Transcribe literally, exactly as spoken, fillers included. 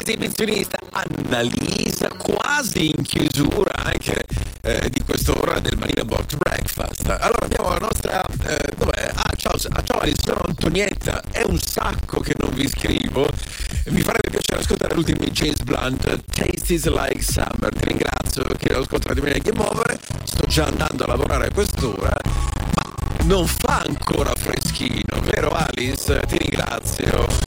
esibizionista Annalisa, quasi in chiusura anche eh, di quest'ora del Marina Box Breakfast. Allora andiamo alla nostra eh, dov'è? Ah, ciao, ah, ciao Alice, sono Antonietta, è un sacco che non vi scrivo, mi farebbe piacere ascoltare l'ultimo di James Blunt, Taste is Like Summer. Ti ringrazio che ho ascoltato bene che muovere, sto già andando a lavorare a quest'ora, ma non fa ancora freschino, vero Alice? Ti ringrazio.